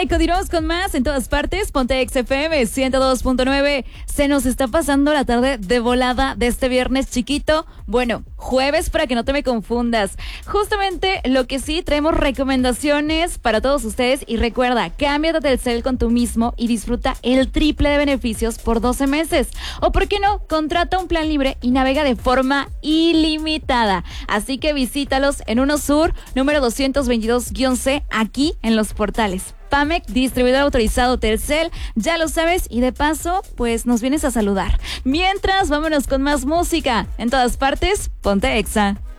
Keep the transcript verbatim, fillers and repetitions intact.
y continuamos con más en todas partes. Ponte X F M ciento dos punto nueve. Se nos está pasando la tarde de volada de este viernes chiquito. Bueno, jueves para que no te me confundas. Justamente lo que sí, traemos recomendaciones para todos ustedes. Y recuerda, cámbiate de Telcel con tú mismo y disfruta el triple de beneficios por doce meses. O por qué no, contrata un plan libre y navega de forma ilimitada. Así que visítalos en Uno Sur, número doscientos veintidós C, aquí en Los Portales. Pamec, distribuidor autorizado Telcel, ya lo sabes, y de paso, pues nos vienes a saludar. Mientras, vámonos con más música. En todas partes, ponte Exa.